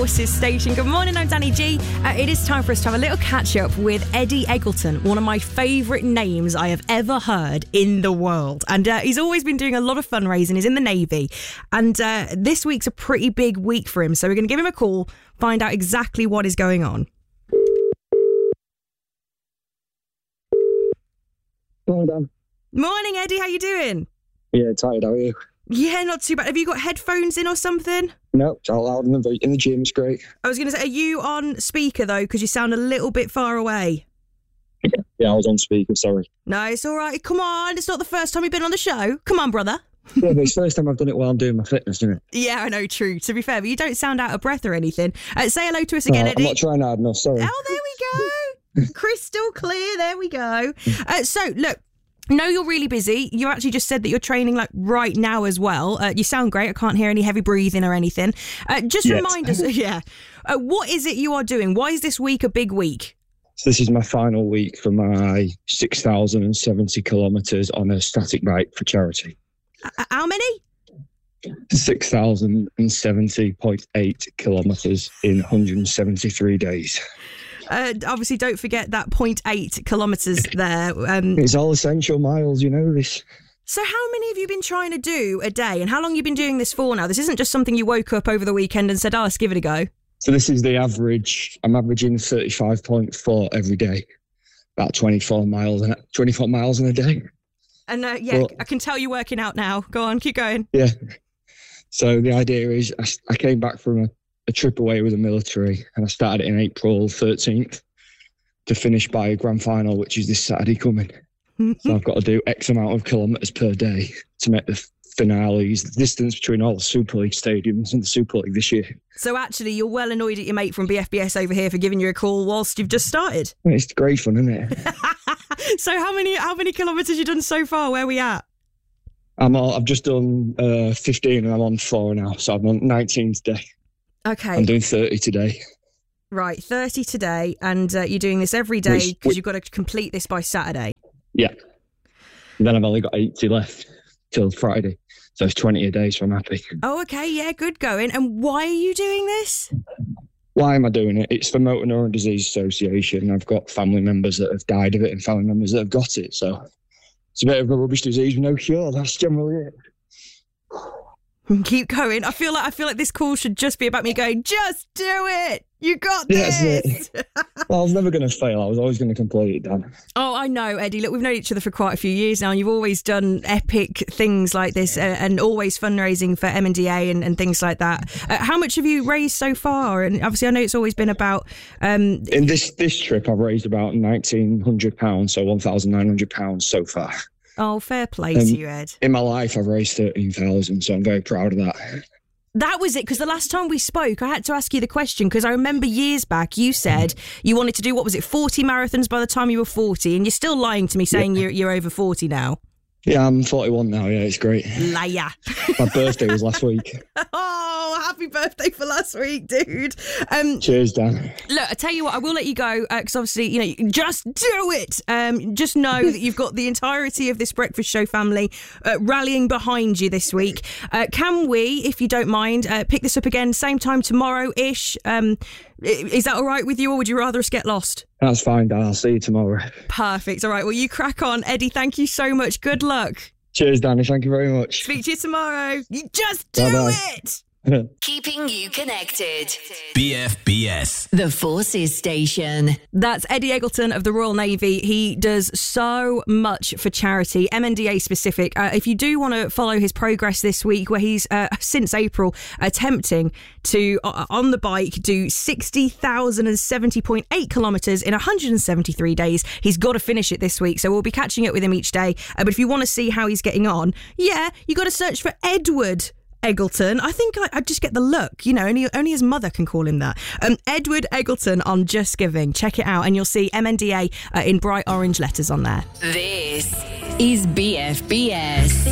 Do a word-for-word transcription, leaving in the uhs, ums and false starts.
Forces station. Good morning, I'm Danny G. Uh, it is time for us to have a little catch-up with Eddie Eggleton, one of my favourite names I have ever heard in the world. And uh, he's always been doing a lot of fundraising. He's in the Navy. And uh, this week's a pretty big week for him. So we're going to give him a call, find out exactly what is going on. Morning, Dan. Morning, Eddie. How you doing? Yeah, tired. How are you? Yeah, not too bad. Have you got headphones in or something? No, it's all loud in the, in the gym. It's great. I was going to say, are you on speaker, though? Because you sound a little bit far away. Yeah, yeah, I was on speaker, sorry. No, it's all right. Come on. It's not the first time you've been on the show. Come on, brother. Yeah, but it's the first time I've done it while I'm doing my fitness, isn't it? Yeah, I know, true. To be fair, but you don't sound out of breath or anything. Uh, say hello to us again, No, Eddie. I'm not trying hard enough, sorry. Oh, there we go. Crystal clear. There we go. Uh, so, look. No, you're really busy. You actually just said that you're training like right now as well. Uh, you sound great. I can't hear any heavy breathing or anything. Uh, just Yet. remind us, yeah. Uh, what is it you are doing? Why is this week a big week? So this is my final week for my six thousand seventy kilometres on a static bike for charity. Uh, how many? six thousand seventy point eight kilometres in one hundred seventy-three days. Uh, obviously, don't forget that zero point eight kilometres there. Um, It's all essential miles, you know this. so how many have you been trying to do a day? And how long have you been doing this for now? This isn't just something you woke up over the weekend and said, oh, let's give it a go. So this is the average. I'm averaging thirty-five point four every day. About twenty-four miles in a, twenty-four miles in a day. And uh, yeah, Well, I can tell you're working out now. Go on, keep going. Yeah. So the idea is I, I came back from a, a trip away with the military and I started it in April thirteenth to finish by a grand final, which is this Saturday coming. So I've got to do X amount of kilometres per day to make the finales, the distance between all the Super League stadiums and the Super League this year. So actually, you're well annoyed at your mate from B F B S over here for giving you a call whilst you've just started. It's great fun, isn't it? So how many how many kilometres you done so far? Where are we at? I'm all, I've just done uh, fifteen and I'm on four now. So I'm on nineteen today. Okay. I'm doing thirty today. Right, thirty today, and uh, you're doing this every day Which- because which- you've got to complete this by Saturday. Yeah. And then I've only got eighty left till Friday. So it's twenty a day, so I'm happy. Oh, okay, yeah, good going. And why are you doing this? Why am I doing it? It's for Motor Neuron Disease Association. I've got family members that have died of it and family members that have got it. So it's a bit of a rubbish disease with no cure. That's generally it. Keep going. I feel like I feel like this call should just be about me going, just do it. You got Yeah, that's this. it. Well, I was never going to fail. I was always going to complete it, Dan. Oh, I know, Eddie. Look, we've known each other for quite a few years now, and you've always done epic things like this, uh, and always fundraising for M N D A and, and things like that. Uh, how much have you raised so far? And obviously, I know it's always been about. Um, In this this trip, I've raised about nineteen hundred pounds, so one thousand nine hundred pounds so far. oh, fair play Um, to you, Ed. In my life, I've raised thirteen thousand, so I'm very proud of that. That was it, because the last time we spoke, I had to ask you the question, because I remember years back you said you wanted to do, what was it, forty marathons by the time you were forty, and you're still lying to me saying you're, you're over forty now. Yeah, I'm forty-one now. Yeah, it's great. Liar. My birthday was last week. Oh, happy birthday for last week, dude. Um, Cheers, Dan. Look, I tell you what, I will let you go because obviously, you know, just do it. Um, just know that you've got the entirety of this Breakfast Show family uh, rallying behind you this week. Uh, can we, if you don't mind, uh, pick this up again same time tomorrow-ish? Um, is that all right with you, or would you rather us get lost? That's fine, Dan. I'll see you tomorrow. Perfect. All right. Well, you crack on. Eddie, thank you so much. Good luck. Cheers, Danny. Thank you very much. Speak to you tomorrow. You just do Bye-bye. it. Keeping you connected. B F B S. The Forces Station. That's Eddie Eggleton of the Royal Navy. He does so much for charity, M N D A specific. Uh, if you do want to follow his progress this week, where he's uh, since April attempting to, uh, on the bike, do sixty thousand seventy point eight kilometres in one hundred seventy-three days. He's got to finish it this week, so we'll be catching up with him each day. Uh, but if you want to see how he's getting on, yeah, you got to search for Edward Eggleton. I think I, I just get the look, you know, only only his mother can call him that. Um, Edward Eggleton on Just Giving. Check it out and you'll see M N D A uh, in bright orange letters on there. This is B F B S.